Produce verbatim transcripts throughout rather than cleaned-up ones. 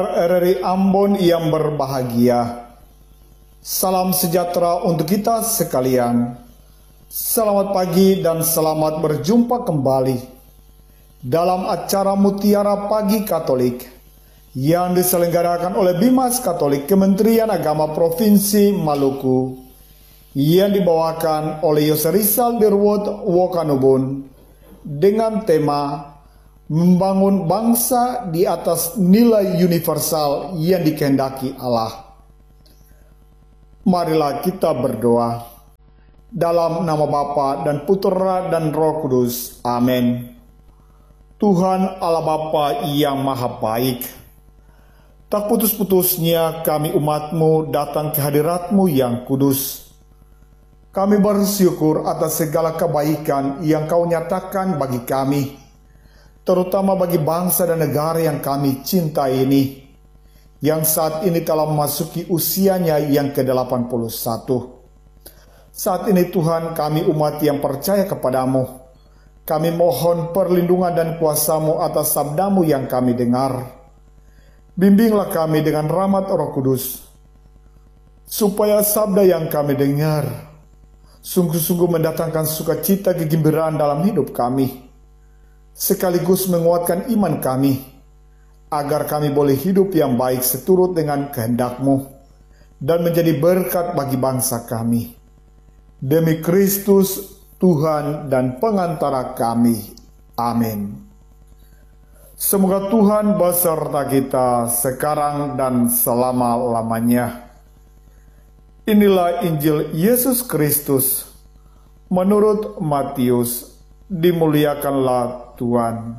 R R I Ambon yang berbahagia, salam sejahtera untuk kita sekalian. Selamat pagi dan selamat berjumpa kembali dalam acara Mutiara Pagi Katolik yang diselenggarakan oleh Bimas Katolik Kementerian Agama Provinsi Maluku yang dibawakan oleh Yose Rizal Dirwood Wokanubun dengan tema membangun bangsa di atas nilai universal yang dikehendaki Allah. Marilah kita berdoa. Dalam nama Bapa dan Putera dan Roh Kudus. Amin. Tuhan Allah Bapa yang Maha Baik, tak putus-putusnya kami umat-Mu datang ke hadirat-Mu yang kudus. Kami bersyukur atas segala kebaikan yang Kau nyatakan bagi kami, terutama bagi bangsa dan negara yang kami cintai ini, yang saat ini telah memasuki usianya yang ke delapan puluh satu. Saat ini Tuhan, kami umat yang percaya kepadamu, kami mohon perlindungan dan kuasa-Mu atas sabda-Mu yang kami dengar. Bimbinglah kami dengan rahmat Roh Kudus, supaya sabda yang kami dengar sungguh-sungguh mendatangkan sukacita kegembiraan dalam hidup kami, sekaligus menguatkan iman kami, agar kami boleh hidup yang baik seturut dengan kehendak-Mu, dan menjadi berkat bagi bangsa kami. Demi Kristus, Tuhan dan pengantara kami. Amin. Semoga Tuhan beserta kita sekarang dan selama-lamanya. Inilah Injil Yesus Kristus menurut Matius. Dimuliakanlah Tuhan.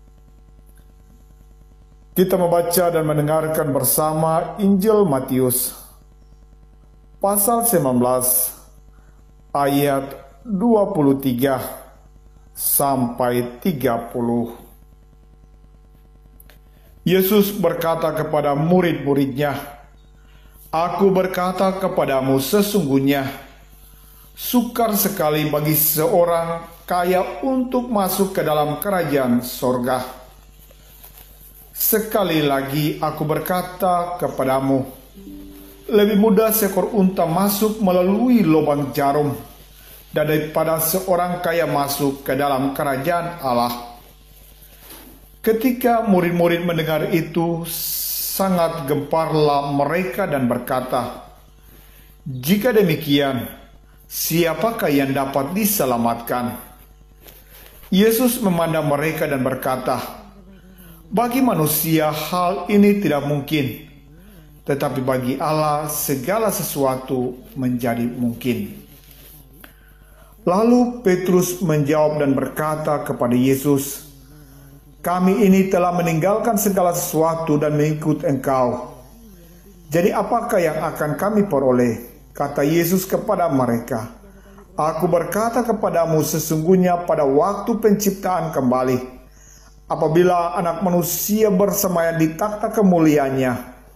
Kita membaca dan mendengarkan bersama Injil Matius pasal sembilan belas ayat dua puluh tiga sampai tiga puluh. Yesus berkata kepada murid-muridnya, "Aku berkata kepadamu, sesungguhnya sukar sekali bagi seorang kaya untuk masuk ke dalam kerajaan sorga. Sekali lagi aku berkata kepadamu, lebih mudah seekor unta masuk melalui lubang jarum daripada seorang kaya masuk ke dalam kerajaan Allah." Ketika murid-murid mendengar itu, sangat gemparlah mereka dan berkata, "Jika demikian, siapakah yang dapat diselamatkan?" Yesus memandang mereka dan berkata, "Bagi manusia hal ini tidak mungkin, tetapi bagi Allah segala sesuatu menjadi mungkin." Lalu Petrus menjawab dan berkata kepada Yesus, "Kami ini telah meninggalkan segala sesuatu dan mengikut Engkau. Jadi apakah yang akan kami peroleh?" Kata Yesus kepada mereka, "Aku berkata kepadamu, sesungguhnya pada waktu penciptaan kembali, apabila Anak Manusia bersemayam di takhta kemuliaannya,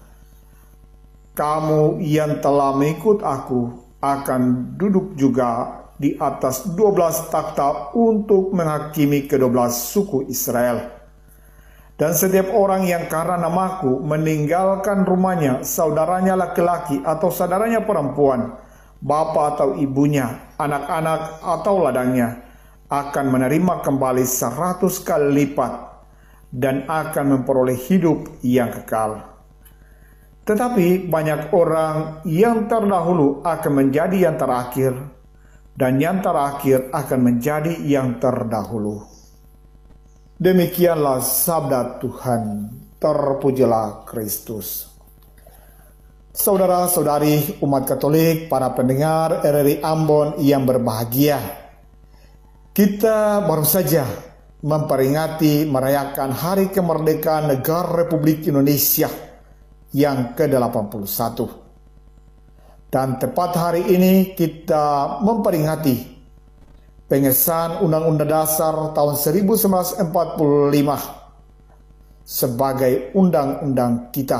kamu yang telah mengikut aku akan duduk juga di atas dua belas takhta untuk menghakimi kedua belas suku Israel. Dan setiap orang yang karena namaku meninggalkan rumahnya, saudaranya laki-laki atau saudaranya perempuan, bapa atau ibunya, anak-anak atau ladangnya, akan menerima kembali seratus kali lipat dan akan memperoleh hidup yang kekal. Tetapi banyak orang yang terdahulu akan menjadi yang terakhir, dan yang terakhir akan menjadi yang terdahulu." Demikianlah sabda Tuhan. Terpujilah Kristus. Saudara-saudari umat Katolik, para pendengar R R I Ambon yang berbahagia, kita baru saja memperingati merayakan Hari Kemerdekaan Negara Republik Indonesia yang ke delapan puluh satu. Dan tepat hari ini kita memperingati pengesahan Undang-Undang Dasar tahun seribu sembilan ratus empat puluh lima sebagai undang-undang kita.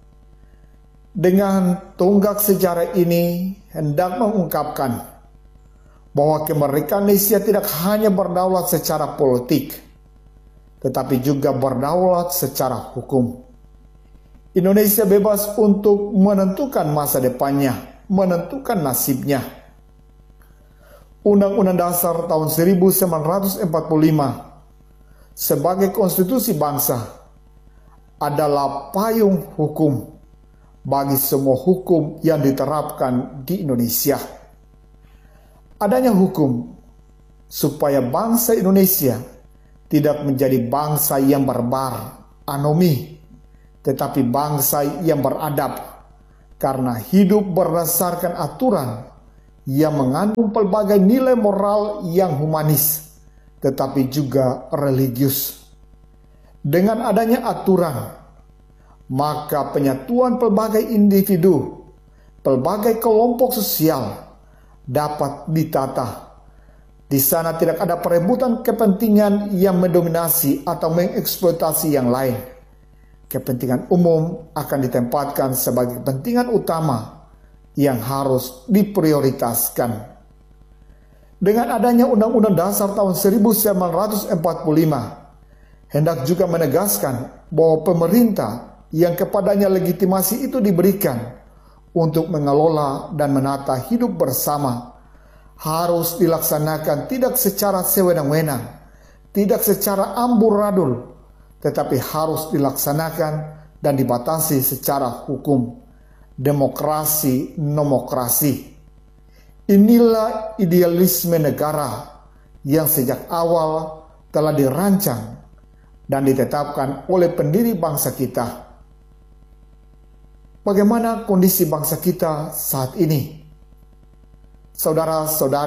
Dengan tonggak sejarah ini hendak mengungkapkan bahwa kemerdekaan Indonesia tidak hanya berdaulat secara politik, tetapi juga berdaulat secara hukum. Indonesia bebas untuk menentukan masa depannya, menentukan nasibnya. Undang-Undang Dasar tahun seribu sembilan ratus empat puluh lima sebagai konstitusi bangsa adalah payung hukum bagi semua hukum yang diterapkan di Indonesia. Adanya hukum supaya bangsa Indonesia tidak menjadi bangsa yang barbar, anomi, tetapi bangsa yang beradab karena hidup berdasarkan aturan yang mengandung pelbagai nilai moral yang humanis, tetapi juga religius. Dengan adanya aturan, maka penyatuan pelbagai individu, pelbagai kelompok sosial dapat ditata. Di sana tidak ada perebutan kepentingan yang mendominasi atau mengeksploitasi yang lain. Kepentingan umum akan ditempatkan sebagai kepentingan utama yang harus diprioritaskan. Dengan adanya Undang-Undang Dasar tahun seribu sembilan ratus empat puluh lima, hendak juga menegaskan bahwa pemerintah yang kepadanya legitimasi itu diberikan untuk mengelola dan menata hidup bersama harus dilaksanakan tidak secara sewenang-wenang, tidak secara amburadul, tetapi harus dilaksanakan dan dibatasi secara hukum. Demokrasi nomokrasi. Inilah idealisme negara yang sejak awal telah dirancang dan ditetapkan oleh pendiri bangsa kita. Bagaimana kondisi bangsa kita saat ini? Saudara-saudara,